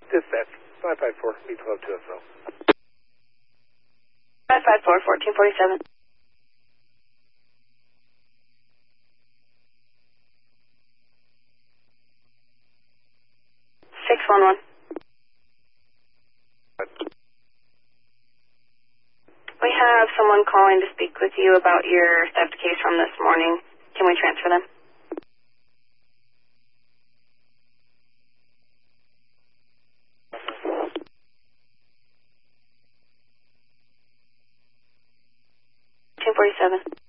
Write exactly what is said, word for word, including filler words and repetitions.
Dispatch, five five four, B twelve two S O. five five four, fourteen forty-seven. six one one. We have someone calling to speak with you about your theft case from this morning. Can we transfer them? two forty-seven.